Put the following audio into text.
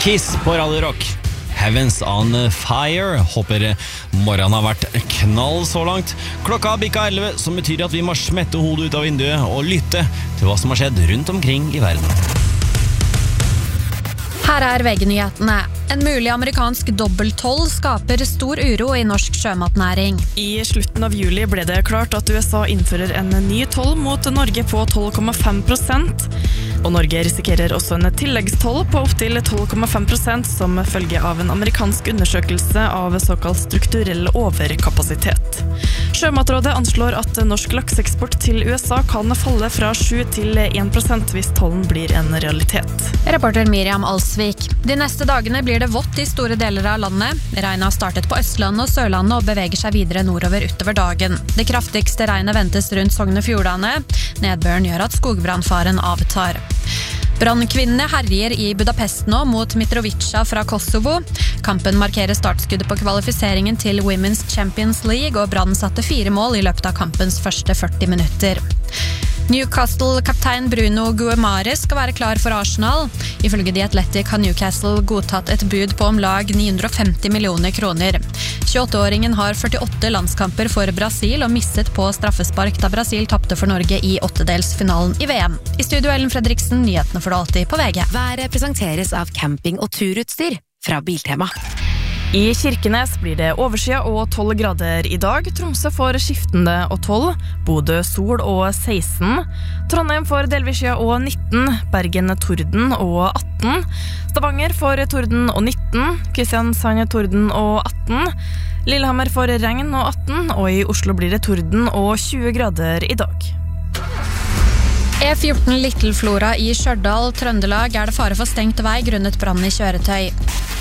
Kiss på Radio Rock. Heavens on Fire. Håper morgenen har vært knall så langt. Klokka bikka 11, som betyr at vi må smette hodet ut av vinduet og lytte til hva som har skjedd rundt omkring i verden. Her er VG-nyhetene. En mulig amerikansk dobbelttoll skaper stor uro i norsk sjømatnæring. I slutten av juli ble det klart at USA innfører en ny toll mot Norge på 12,5%. Og Norge risikerer også en tilleggstoll på opptil 12,5% som følge av en amerikansk undersøkelse av såkalt strukturell overkapasitet. Sjømatrådet anslår at norsk lakseeksport til USA kan falle fra 7 til 1% hvis tollen blir en realitet. Reporter Miriam Alsvik. De neste dagene blir det vått i store deler av landet. Regnet har startet på Østlandet og Sørlandet og beveger seg videre nordover utover dagen. Det kraftigste regnet ventes rundt Sogne Fjordane. Nedbøren gjør at skogbrannfaren avtar. Brannkvinnene herjer i Budapest nå mot Mitrovica fra Kosovo. Kampen markerer startskuddet på kvalifiseringen til Women's Champions League, og Brann satte 4 mål i løpet av kampens første 40 minutter. Newcastle-kaptein Bruno Guimaraes skal være klar for Arsenal. Ifølge The Athletic har Newcastle godtatt et bud på om lag 950 millioner kroner. 28-åringen har 48 landskamper for Brasil og misset på straffespark da Brasil tapte for Norge i 8-delsfinalen i VM. I studio Ellen Fredriksen, nyhetene får du alltid på VG. Været presenteres av camping- og turutstyr fra Biltema. I Kirkenes blir det overskyet og 12 grader i dag. Tromsø får skiftende og 12. Bodø sol og 16. Trondheim får delvis skyet og 19. Bergen torden og 18. Stavanger får torden og 19. Kristiansand torden og 18. Lillehammer får regn og 18. Og i Oslo blir det torden og 20 grader i dag. E14 Littelflora i Stjørdal, Trøndelag, er det fare for stengt vei grunnet brann i kjøretøy.